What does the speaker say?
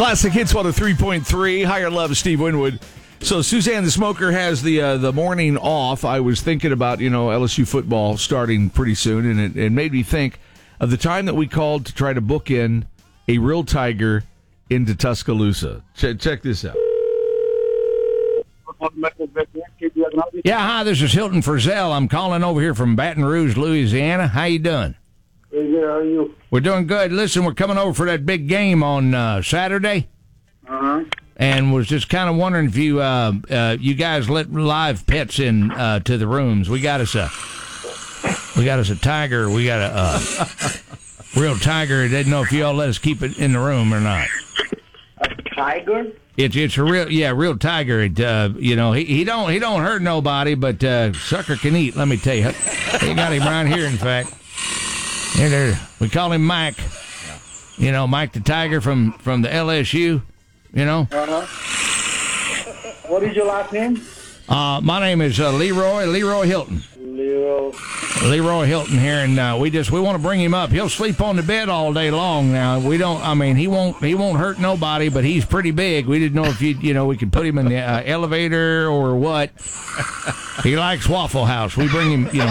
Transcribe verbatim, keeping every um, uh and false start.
Classic Hits one oh three point three. Higher Love, Steve Winwood. So Suzanne the Smoker has the uh, the morning off. I was thinking about, you know, L S U football starting pretty soon, and it, it made me think of the time that we called to try to book in a real Tiger into Tuscaloosa. Ch- check this out. Yeah, hi, this is Hilton Frizzell. I'm calling over here from Baton Rouge, Louisiana. How you doing? Hey, good. How are you? We're doing good. Listen, we're coming over for that big game on uh, Saturday. Uh-huh. And was just kind of wondering if you uh, uh, you guys let live pets in uh, to the rooms. We got us a we got us a tiger. We got a uh, real tiger. Didn't know if y'all let us keep it in the room or not. A tiger? It's it's a real yeah real tiger. It, uh, you know he, he don't he don't hurt nobody, but uh, sucker can eat. Let me tell you, he got him right here. In fact, here there we call him Mike. You know, Mike the Tiger from from the L S U. You know? Uh-huh. What is your last name? Uh, my name is uh, Leroy, Leroy Hilton. Leroy. Leroy Hilton here, and uh, we just, we want to bring him up. He'll sleep on the bed all day long now. We don't, I mean, he won't, he won't hurt nobody, but he's pretty big. We didn't know if you, you know, we could put him in the uh, elevator or what. He likes Waffle House. We bring him, you know,